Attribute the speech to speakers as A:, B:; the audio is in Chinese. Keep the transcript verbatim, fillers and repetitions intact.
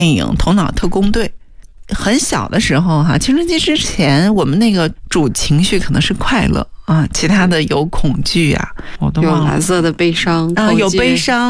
A: 影《头脑特工队》。很小的时候哈，青春期之前，我们那个主情绪可能是快乐啊，其他的有恐惧啊，我都忘了。
B: 有蓝色的悲伤
A: 啊，有悲伤。